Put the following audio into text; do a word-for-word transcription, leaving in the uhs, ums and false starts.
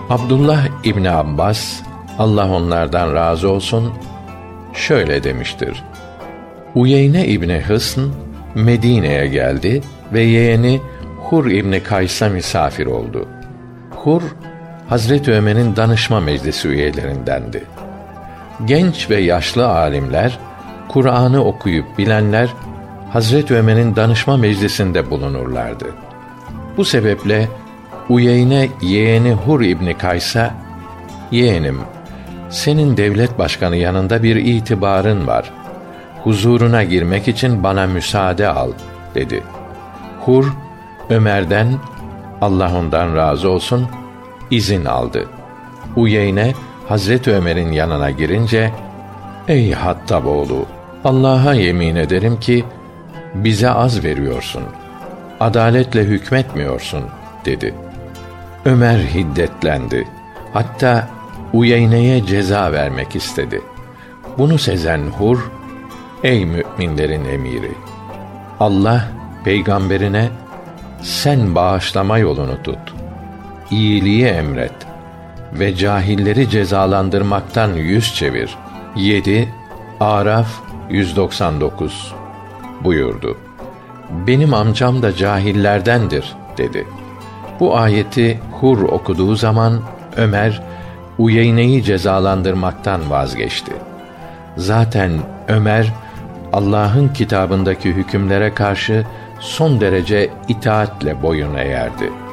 Abdullah İbni Abbas, Allah onlardan razı olsun, şöyle demiştir: Uyeyne İbni Hısn Medine'ye geldi ve yeğeni Hur İbni Kays'a misafir oldu. Hur, Hazreti Ömer'in danışma meclisi üyelerindendi. Genç ve yaşlı alimler, Kur'an'ı okuyup bilenler, Hazreti Ömer'in danışma meclisinde bulunurlardı. Bu sebeple Uyeyne yeğeni Hur İbni Kays'a, "Yeğenim, senin devlet başkanı yanında bir itibarın var. Huzuruna girmek için bana müsaade al," dedi. Hur, Ömer'den, Allah ondan razı olsun, izin aldı. Uyeyne, Hazreti Ömer'in yanına girince, "Ey Hattaboğlu, Allah'a yemin ederim ki, bize az veriyorsun. Adaletle hükmetmiyorsun," dedi. Ömer hiddetlendi. Hatta Uyeyne'ye ceza vermek istedi. Bunu sezen Hur, "Ey mü'minlerin emiri! Allah peygamberine, sen bağışlama yolunu tut, iyiliği emret ve cahilleri cezalandırmaktan yüz çevir." yedi Araf yüz doksan dokuz buyurdu. "Benim amcam da cahillerdendir," dedi. Bu ayeti Hur okuduğu zaman Ömer, Uyeyne'yi cezalandırmaktan vazgeçti. Zaten Ömer, Allah'ın kitabındaki hükümlere karşı son derece itaatle boyun eğerdi.